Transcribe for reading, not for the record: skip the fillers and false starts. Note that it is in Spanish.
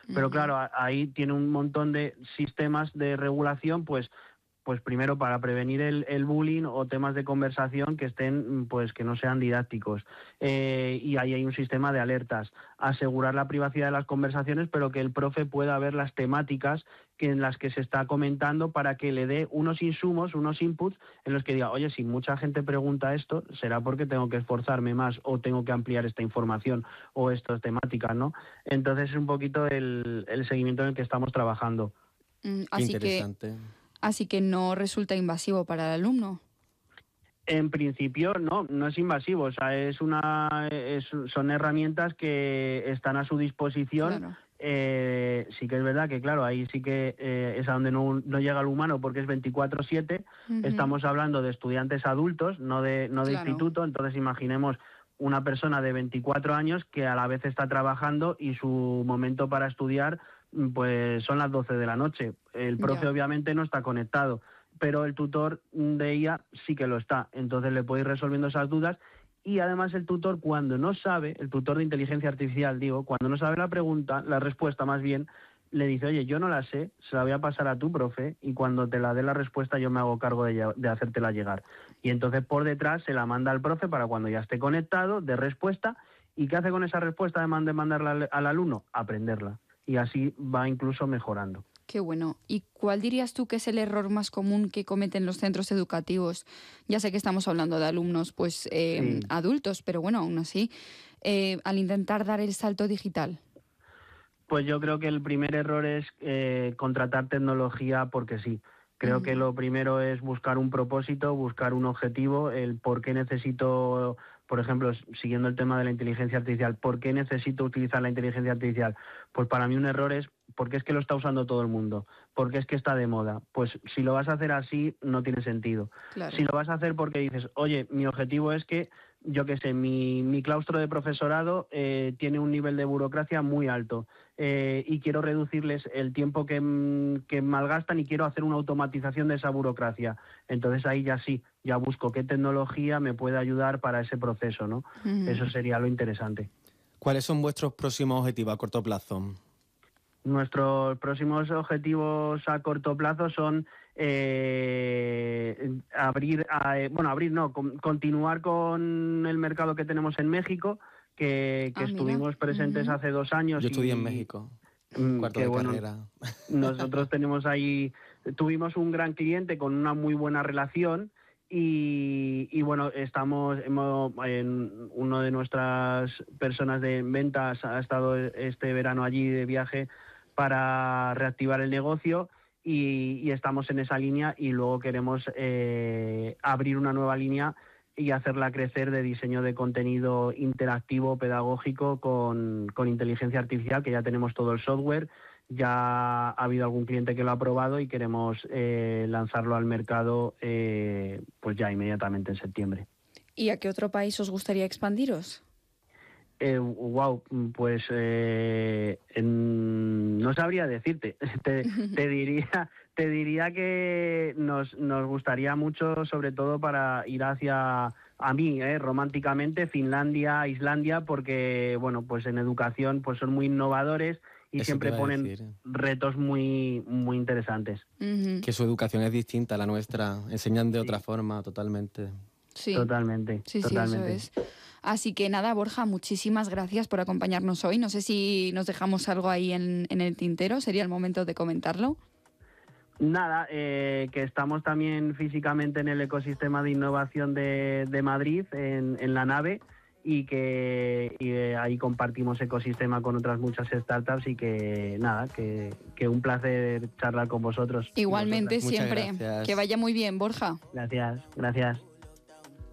Pero claro, ahí tiene un montón de sistemas de regulación, pues primero para prevenir el bullying o temas de conversación que estén, pues que no sean didácticos. Y ahí hay un sistema de alertas. Asegurar la privacidad de las conversaciones, pero que el profe pueda ver las temáticas en las que se está comentando para que le dé unos insumos, unos inputs en los que diga, oye, si mucha gente pregunta esto, será porque tengo que esforzarme más o tengo que ampliar esta información o estas temáticas, ¿no? Entonces es un poquito el seguimiento en el que estamos trabajando. Así que no resulta invasivo para el alumno. En principio no es invasivo, o sea, son herramientas que están a su disposición. Claro. Sí que es verdad que, claro, ahí sí que es a donde no llega el humano porque es 24/7. Estamos hablando de estudiantes adultos, no de Claro. instituto, entonces imaginemos una persona de 24 años que a la vez está trabajando y su momento para estudiar pues son las 12 de la noche. El profe obviamente no está conectado, pero el tutor de IA sí que lo está. Entonces le puede ir resolviendo esas dudas y además el tutor cuando no sabe, el tutor de inteligencia artificial, cuando no sabe la respuesta más bien, le dice, oye, yo no la sé, se la voy a pasar a tu profe y cuando te la dé la respuesta yo me hago cargo de hacértela llegar. Y entonces por detrás se la manda al profe para cuando ya esté conectado, de respuesta. ¿Y qué hace con esa respuesta además de mandarla al alumno? Aprenderla. Y así va incluso mejorando. Qué bueno. ¿Y cuál dirías tú que es el error más común que cometen los centros educativos? Ya sé que estamos hablando de alumnos adultos, pero bueno, aún así, al intentar dar el salto digital. Pues yo creo que el primer error es contratar tecnología porque sí. Creo que lo primero es buscar un propósito, buscar un objetivo, el por qué necesito, por ejemplo, siguiendo el tema de la inteligencia artificial, ¿por qué necesito utilizar la inteligencia artificial? Pues para mí un error es porque es que lo está usando todo el mundo, porque es que está de moda. Pues si lo vas a hacer así, no tiene sentido. Claro. Si lo vas a hacer porque dices, oye, mi objetivo es que, yo qué sé, mi claustro de profesorado tiene un nivel de burocracia muy alto y quiero reducirles el tiempo que malgastan y quiero hacer una automatización de esa burocracia. Entonces ahí ya busco qué tecnología me puede ayudar para ese proceso, ¿no? Eso sería lo interesante. ¿Cuáles son vuestros próximos objetivos a corto plazo? Nuestros próximos objetivos a corto plazo son continuar con el mercado que tenemos en México, que estuvimos presentes hace 2 años. Yo estudié en México, cuarto de carrera. Nosotros tuvimos un gran cliente con una muy buena relación y bueno, uno de nuestras personas de ventas ha estado este verano allí de viaje para reactivar el negocio y estamos en esa línea y luego queremos abrir una nueva línea y hacerla crecer de diseño de contenido interactivo, pedagógico, con inteligencia artificial, que ya tenemos todo el software, ya ha habido algún cliente que lo ha probado y queremos lanzarlo al mercado pues ya inmediatamente en septiembre. ¿Y a qué otro país os gustaría expandiros? Pues no sabría decirte. Te diría que nos gustaría mucho, sobre todo para ir hacia, a mí, románticamente, Finlandia, Islandia, porque bueno, pues en educación pues son muy innovadores y siempre ponen retos muy muy interesantes. Que su educación es distinta a la nuestra, enseñan de otra forma totalmente. Sí. Totalmente. Sí, eso es. Así que nada, Borja, muchísimas gracias por acompañarnos hoy. No sé si nos dejamos algo ahí en el tintero, sería el momento de comentarlo. Nada, que estamos también físicamente en el ecosistema de innovación de Madrid, en la nave, y que ahí compartimos ecosistema con otras muchas startups y que nada, que un placer charlar con vosotros. Igualmente, siempre. Que vaya muy bien, Borja. Gracias.